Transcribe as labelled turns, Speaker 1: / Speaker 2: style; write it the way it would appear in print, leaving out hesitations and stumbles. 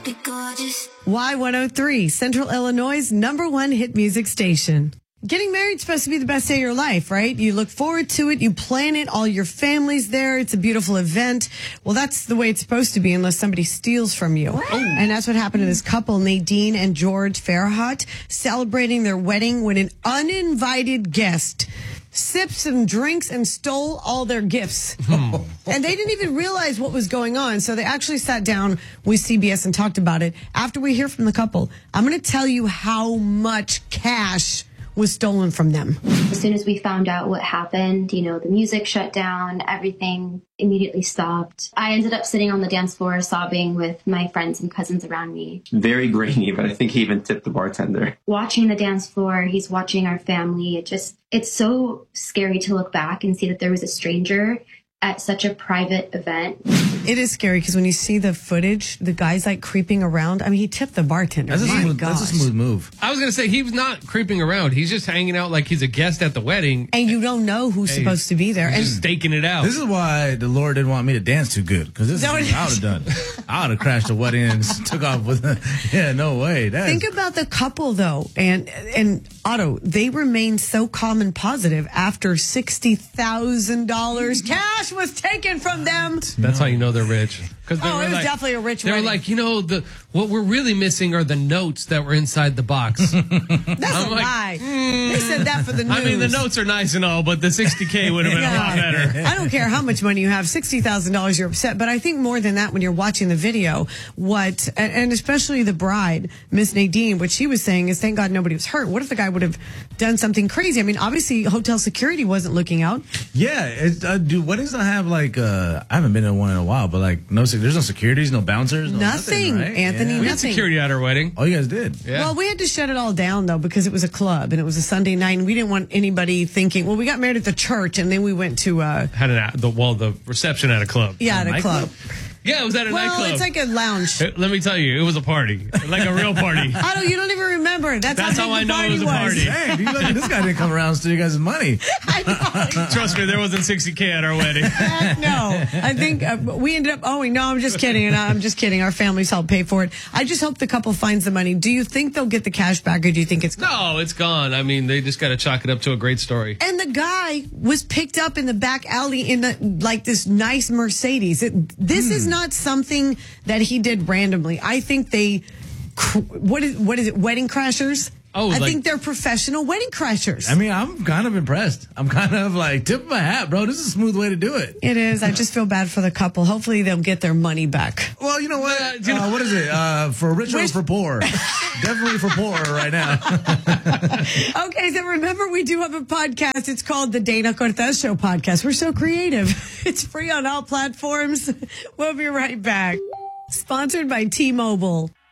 Speaker 1: be gorgeous.
Speaker 2: Y103, Central Illinois' #1 hit music station. Getting married is supposed to be the best day of your life, right? You look forward to it. You plan it. All your family's there. It's a beautiful event. Well, that's the way it's supposed to be unless somebody steals from you. And that's what happened to this couple, Nadine and George Farhat, celebrating their wedding when an uninvited guest sipped some drinks and stole all their gifts. And they didn't even realize what was going on. So they actually sat down with CBS and talked about it. After we hear from the couple, I'm going to tell you how much cash was stolen from them.
Speaker 3: As soon as we found out what happened, the music shut down, everything immediately stopped. I ended up sitting on the dance floor sobbing with my friends and cousins around me.
Speaker 4: Very grainy, but I think he even tipped the bartender.
Speaker 3: Watching the dance floor, he's watching our family. It's so scary to look back and see that there was a stranger at such a private event.
Speaker 2: It is scary because when you see the footage, the guy's like creeping around. I mean, he tipped the bartender.
Speaker 5: That's a smooth move.
Speaker 6: I was going to say, he was not creeping around. He's just hanging out like he's a guest at the wedding.
Speaker 2: And you don't know who's supposed to be there.
Speaker 6: He's
Speaker 2: And
Speaker 6: just staking it out.
Speaker 5: This is why the Lord didn't want me to dance too good, because this is what I would have done. I would have crashed the wedding and took off with no way.
Speaker 2: Think about the couple, though, and Otto, they remained so calm and positive after $60,000 cash was taken from them.
Speaker 6: That's how you know they're rich.
Speaker 2: It was definitely a rich
Speaker 6: They were
Speaker 2: wedding.
Speaker 6: like, what we're really missing are the notes that were inside the box.
Speaker 2: That's a lie. They said that for the news.
Speaker 6: I mean, the notes are nice and all, but the $60K would have been a lot better.
Speaker 2: I don't care how much money you have, $60,000, you're upset. But I think more than that, when you're watching the video, and especially the bride, Miss Nadine, what she was saying is, thank God nobody was hurt. What if the guy would have done something crazy? I mean, obviously, hotel security wasn't looking out.
Speaker 5: Yeah, do weddings not have I haven't been to one in a while, but there's no securities, no bouncers,
Speaker 2: nothing,
Speaker 5: right?
Speaker 2: Anthony.
Speaker 5: Yeah.
Speaker 6: We had
Speaker 2: Nothing.
Speaker 6: security at our wedding.
Speaker 5: Oh, you guys did?
Speaker 6: Yeah.
Speaker 2: Well, we had to shut it all down, though, because it was a club and it was a Sunday night, and we didn't want anybody thinking, well, we got married at the church, and then we went to,
Speaker 6: The reception at a club.
Speaker 2: at a club.
Speaker 6: Yeah, it was at a
Speaker 2: Well,
Speaker 6: nightclub.
Speaker 2: it's like a lounge.
Speaker 6: Let me tell you, it was a party. Like a real party.
Speaker 2: Otto, you don't even remember. That's
Speaker 6: how I
Speaker 2: big the
Speaker 6: know it was a party.
Speaker 5: Hey, this guy didn't come around and steal you guys' money.
Speaker 2: I know.
Speaker 6: Trust me, there wasn't $60K at our wedding.
Speaker 2: No, I think we ended up owing. No, I'm just kidding. And I'm just kidding. Our families helped pay for it. I just hope the couple finds the money. Do you think they'll get the cash back, or do you think it's gone?
Speaker 6: No, it's gone. I mean, they just got to chalk it up to a great story.
Speaker 2: And the guy was picked up in the back alley in this nice Mercedes. This is not something that he did randomly. I think what is it? Wedding crashers?
Speaker 6: Oh,
Speaker 2: I think they're professional wedding crashers.
Speaker 5: I mean, I'm kind of impressed. I'm kind of tip my hat, bro. This is a smooth way to do it.
Speaker 2: It is. I just feel bad for the couple. Hopefully they'll get their money back.
Speaker 5: Well, you know what? What is it? For rich or for poor? Definitely for poor right now.
Speaker 2: Okay, so remember, we do have a podcast. It's called the Dana Cortez Show Podcast. We're so creative. It's free on all platforms. We'll be right back. Sponsored by T-Mobile.